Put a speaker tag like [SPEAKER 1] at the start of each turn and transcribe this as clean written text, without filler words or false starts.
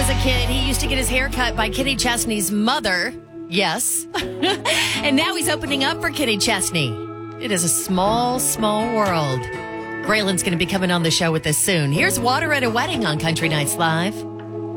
[SPEAKER 1] was a kid, he used to get his hair cut by Kenny Chesney's mother. Yes. And now he's opening up for Kenny Chesney. It is a small, small world. Braylon's going to be coming on the show with us soon. Here's Water at a Wedding on Country Nights Live.